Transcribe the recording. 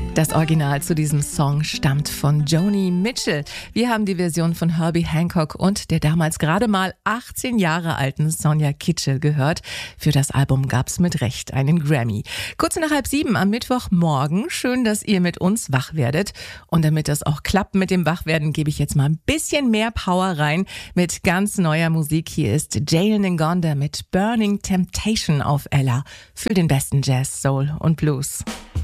Das Original zu diesem Song stammt von Joni Mitchell. Wir haben die Version von Herbie Hancock und der damals gerade mal 18 Jahre alten Sonia Kitschel gehört. Für das Album gab's mit Recht einen Grammy. Kurz nach 6:30 am Mittwochmorgen. Schön, dass ihr mit uns wach werdet. Und damit das auch klappt mit dem Wachwerden, gebe ich jetzt mal ein bisschen mehr Power rein mit ganz neuer Musik. Hier ist Jalen Ngonda mit Burning Temptation auf Ella für den besten Jazz, Soul und Blues.